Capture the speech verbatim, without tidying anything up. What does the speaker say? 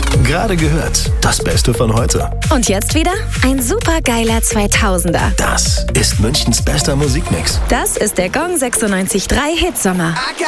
Gerade gehört, das Beste von heute. Und jetzt wieder ein supergeiler zweitausender. Das ist Münchens bester Musikmix. Das ist der Gong sechsundneunzig Komma drei Hitsommer.